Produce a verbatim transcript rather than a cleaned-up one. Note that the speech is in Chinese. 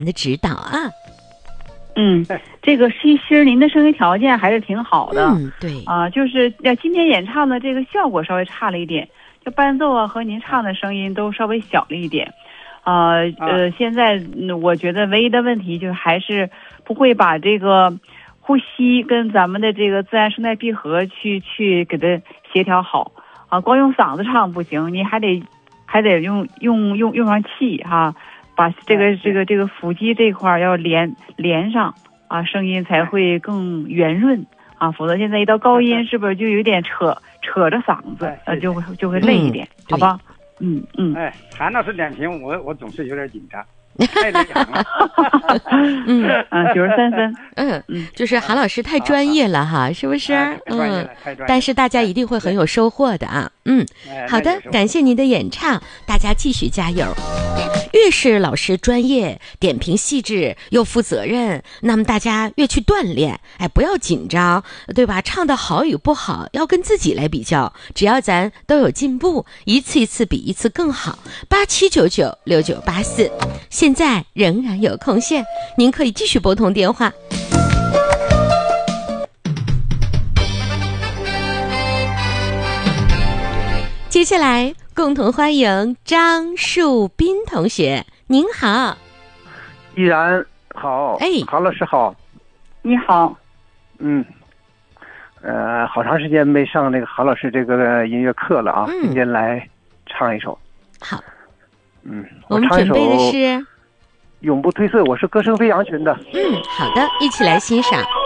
您的指导啊。 嗯，这个其实您的声音条件还是挺好的。 嗯，对啊、呃，就是要今天演唱的这个效果稍微差了一点，就伴奏啊和您唱的声音都稍微小了一点。呃呃，现在、嗯、我觉得唯一的问题就是还是不会把这个呼吸跟咱们的这个自然声带闭合去去给它协调好啊，光用嗓子唱不行，你还得还得用用用用上气哈、啊，把这个这个这个腹肌这块要连连上啊，声音才会更圆润啊，否则现在一到高音是不是就有点扯扯着嗓子，呃，就会就会累一点， 嗯、 好吧？嗯嗯。 哎，韩老师点评我我总是有点紧张。太内行了。 嗯嗯，九十三分。 嗯嗯，就是韩老师太专业了哈，是不是？ 嗯， 但是大家一定会很有收获的啊。嗯，好的，感谢您的演唱，大家继续加油。越是老师专业、点评细致又负责任，那么大家越去锻炼，哎，不要紧张，对吧？唱的好与不好要跟自己来比较，只要咱都有进步，一次一次比一次更好。八七九九六九八四，现在仍然有空线，您可以继续拨通电话。接下来共同欢迎张树斌同学，您好。 依然好， 哎， 韩老师好。 你好。 嗯，呃，好长时间没上那个韩老师这个音乐课了啊， 嗯、 今天来唱一首。 好。 嗯， 我们准备的是永不褪色，我是歌声飞扬群的。 嗯，好的，一起来欣赏。